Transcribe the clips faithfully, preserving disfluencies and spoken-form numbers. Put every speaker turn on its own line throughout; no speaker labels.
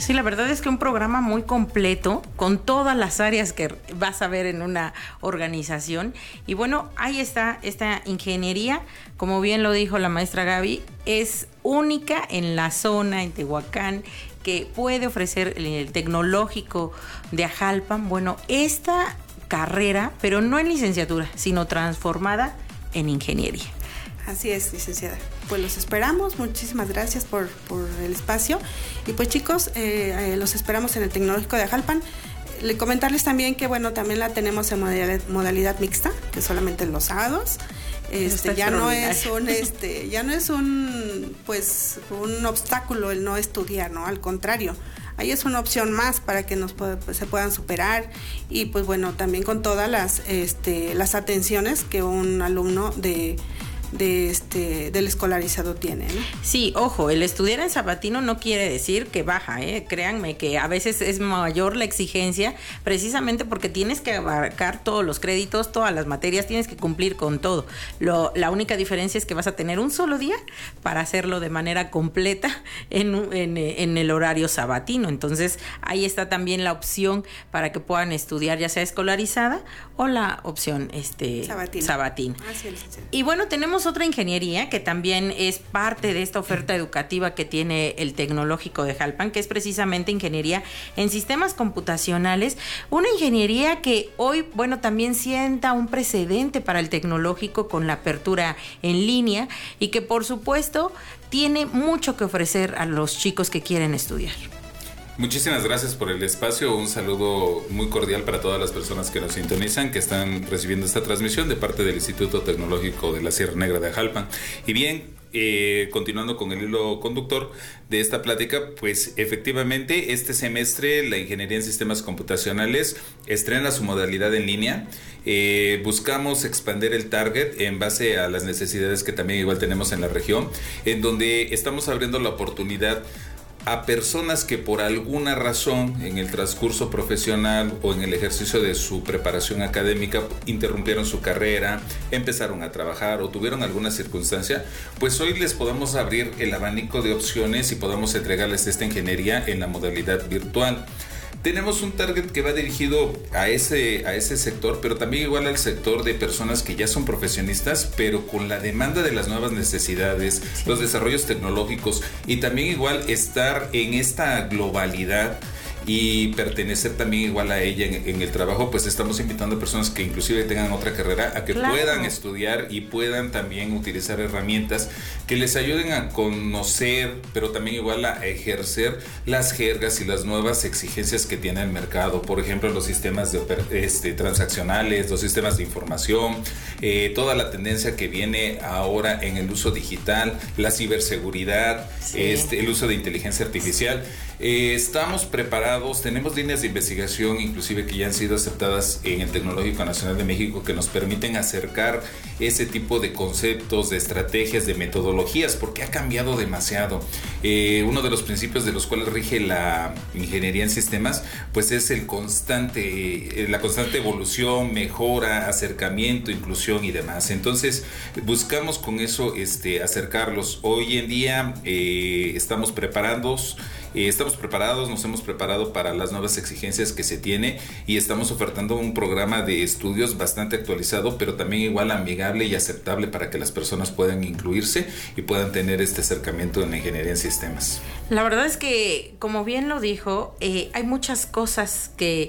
Sí, la verdad es que un programa muy completo con todas las áreas que vas a ver en una organización. Y bueno, ahí está esta ingeniería, como bien lo dijo la maestra Gaby, es única en la zona, en Tehuacán, que puede ofrecer el tecnológico de Ajalpan. Bueno, esta carrera, pero no en licenciatura, sino transformada en ingeniería.
Así es, licenciada. Pues los esperamos, muchísimas gracias por, por el espacio. Y pues chicos, eh, eh, los esperamos en el Tecnológico de Ajalpan. Le comentarles también que bueno, también la tenemos en modalidad, modalidad mixta, que solamente los sábados. Este, ya no es un este, ya no es un pues un obstáculo el no estudiar, ¿no? Al contrario. Ahí es una opción más para que nos pueda, pues, se puedan superar y pues bueno, también con todas las este las atenciones que un alumno de de este del escolarizado tiene, ¿no?
Sí, ojo, el estudiar en sabatino no quiere decir que baja, ¿eh? Créanme que a veces es mayor la exigencia precisamente porque tienes que abarcar todos los créditos, todas las materias, tienes que cumplir con todo. Lo, la única diferencia es que vas a tener un solo día para hacerlo de manera completa en, en, en el horario sabatino. Entonces, ahí está también la opción para que puedan estudiar ya sea escolarizada o la opción este
sabatina.
sabatina.
Así es.
Y bueno, tenemos otra ingeniería que también es parte de esta oferta educativa que tiene el Tecnológico de Jalpan, que es precisamente ingeniería en sistemas computacionales, una ingeniería que hoy, bueno, también sienta un precedente para el tecnológico con la apertura en línea y que por supuesto tiene mucho que ofrecer a los chicos que quieren estudiar.
Muchísimas gracias por el espacio, un saludo muy cordial para todas las personas que nos sintonizan, que están recibiendo esta transmisión de parte del Instituto Tecnológico de la Sierra Negra de Ajalpan. Y bien, eh, continuando con el hilo conductor de esta plática, pues efectivamente este semestre la Ingeniería en Sistemas Computacionales estrena su modalidad en línea. Eh, buscamos expandir el target en base a las necesidades que también igual tenemos en la región, en donde estamos abriendo la oportunidad a personas que por alguna razón en el transcurso profesional o en el ejercicio de su preparación académica interrumpieron su carrera, empezaron a trabajar o tuvieron alguna circunstancia, pues hoy les podamos abrir el abanico de opciones y podamos entregarles esta ingeniería en la modalidad virtual. Tenemos un target que va dirigido a ese, a ese sector, pero también igual al sector de personas que ya son profesionistas, pero con la demanda de las nuevas necesidades, sí, los desarrollos tecnológicos y también igual estar en esta globalidad y pertenecer también igual a ella en, en el trabajo, pues estamos invitando a personas que inclusive tengan otra carrera a que claro. puedan estudiar y puedan también utilizar herramientas que les ayuden a conocer, pero también igual a ejercer las jergas y las nuevas exigencias que tiene el mercado. Por ejemplo, los sistemas de este, transaccionales, los sistemas de información, eh, toda la tendencia que viene ahora en el uso digital, la ciberseguridad, sí. este, el uso de inteligencia artificial. Eh, estamos preparados, tenemos líneas de investigación inclusive que ya han sido aceptadas en el Tecnológico Nacional de México que nos permiten acercar ese tipo de conceptos, de estrategias, de metodologías, porque ha cambiado demasiado. Eh, uno de los principios de los cuales rige la ingeniería en sistemas, pues es el constante, la constante evolución, mejora, acercamiento, inclusión y demás. Entonces buscamos con eso este, acercarlos. Hoy en día eh, estamos preparados Eh, estamos preparados, nos hemos preparado para las nuevas exigencias que se tiene y estamos ofertando un programa de estudios bastante actualizado, pero también igual amigable y aceptable para que las personas puedan incluirse y puedan tener este acercamiento en la ingeniería en sistemas.
La verdad es que, como bien lo dijo, eh, hay muchas cosas que,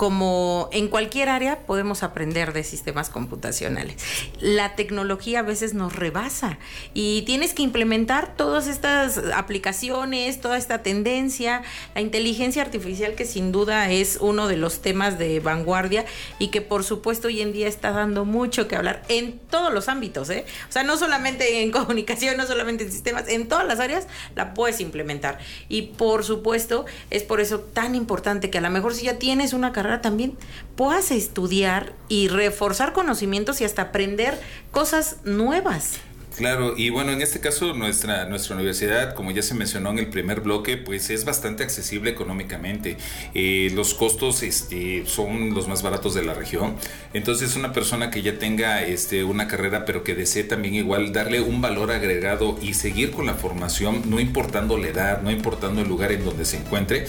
como en cualquier área, podemos aprender de sistemas computacionales. La tecnología a veces nos rebasa y tienes que implementar todas estas aplicaciones, toda esta tendencia, la inteligencia artificial, que sin duda es uno de los temas de vanguardia y que por supuesto hoy en día está dando mucho que hablar en todos los ámbitos, ¿eh? O sea, no solamente en comunicación, no solamente en sistemas, en todas las áreas la puedes implementar. Y por supuesto es por eso tan importante que a lo mejor si ya tienes una carrera también puedas estudiar y reforzar conocimientos y hasta aprender cosas nuevas.
Claro, y bueno, en este caso nuestra, nuestra universidad, como ya se mencionó en el primer bloque, pues es bastante accesible económicamente. Eh, los costos este, son los más baratos de la región. Entonces una persona que ya tenga este, una carrera, pero que desee también igual darle un valor agregado y seguir con la formación, no importando la edad, no importando el lugar en donde se encuentre,